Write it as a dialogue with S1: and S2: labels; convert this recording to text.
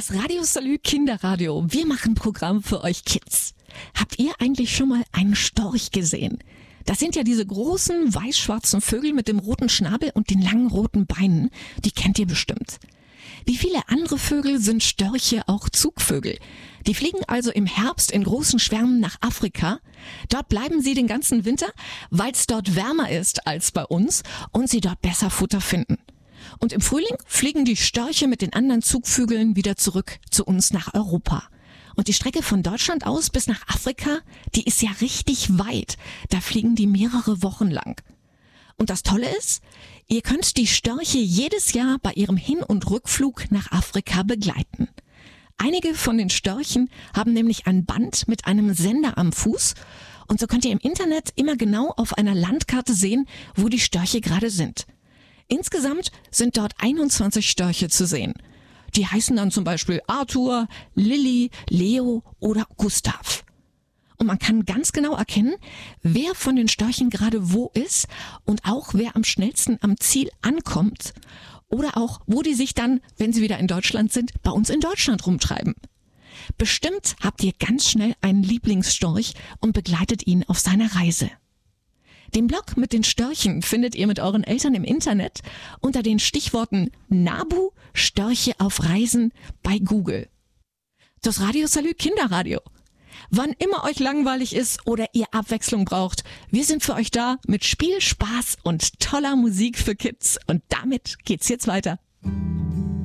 S1: Das Radio Salü Kinderradio. Wir machen Programm für euch Kids. Habt ihr eigentlich schon mal einen Storch gesehen? Das sind ja diese großen, weiß-schwarzen Vögel mit dem roten Schnabel und den langen roten Beinen. Die kennt ihr bestimmt. Wie viele andere Vögel sind Störche auch Zugvögel. Die fliegen also im Herbst in großen Schwärmen nach Afrika. Dort bleiben sie den ganzen Winter, weil es dort wärmer ist als bei uns und sie dort besser Futter finden. Und im Frühling fliegen die Störche mit den anderen Zugvögeln wieder zurück zu uns nach Europa. Und die Strecke von Deutschland aus bis nach Afrika, die ist ja richtig weit. Da fliegen die mehrere Wochen lang. Und das Tolle ist, ihr könnt die Störche jedes Jahr bei ihrem Hin- und Rückflug nach Afrika begleiten. Einige von den Störchen haben nämlich ein Band mit einem Sender am Fuß und so könnt ihr im Internet immer genau auf einer Landkarte sehen, wo die Störche gerade sind. Insgesamt sind dort 21 Störche zu sehen. Die heißen dann zum Beispiel Arthur, Lilly, Leo oder Gustav. Und man kann ganz genau erkennen, wer von den Störchen gerade wo ist und auch wer am schnellsten am Ziel ankommt oder auch, wo die sich dann, wenn sie wieder in Deutschland sind, bei uns in Deutschland rumtreiben. Bestimmt habt ihr ganz schnell einen Lieblingsstorch und begleitet ihn auf seiner Reise. Den Blog mit den Störchen findet ihr mit euren Eltern im Internet unter den Stichworten Nabu, Störche auf Reisen bei Google. Das Radio Salü Kinderradio. Wann immer euch langweilig ist oder ihr Abwechslung braucht, wir sind für euch da mit Spiel, Spaß und toller Musik für Kids. Und damit geht's jetzt weiter.